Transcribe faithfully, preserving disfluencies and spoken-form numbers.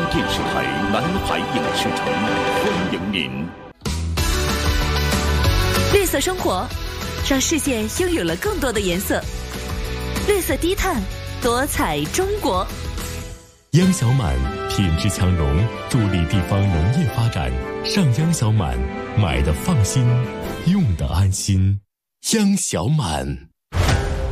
电视台南海影视城欢迎您。 绿色生活，让世界拥有了更多的颜色。绿色低碳，多彩中国。 央小满品质强融，助力地方农业发展。上央小满，买的放心，用的安心。央小满。